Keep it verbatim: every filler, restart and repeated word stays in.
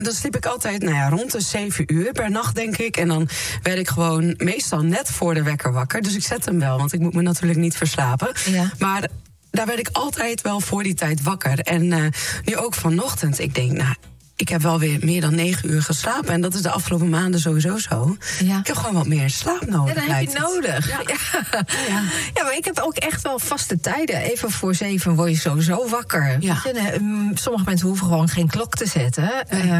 Dan sliep ik altijd nou ja, rond de zeven uur per nacht, denk ik. En dan werd ik gewoon meestal net voor de wekker wakker. Dus ik zet hem wel, want ik moet me natuurlijk niet verslapen. Ja. Maar daar werd ik altijd wel voor die tijd wakker. En uh, nu ook vanochtend. Ik denk, nou, ik heb wel weer meer dan negen uur geslapen. En dat is de afgelopen maanden sowieso zo. Ja. Ik heb gewoon wat meer slaap nodig. Ja, dat heb je nodig. Ja. Ja. Ja. Ja, maar ik heb ook echt wel vaste tijden. Even voor zeven word je sowieso wakker. Ja. Weet je, sommige mensen hoeven gewoon geen klok te zetten. Nee. Uh,